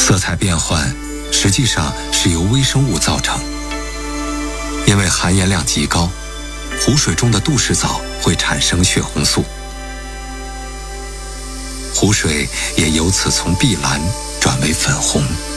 色彩变换实际上是由微生物造成，因为含盐量极高，湖水中的杜氏藻会产生血红素，湖水也由此从碧蓝转为粉红。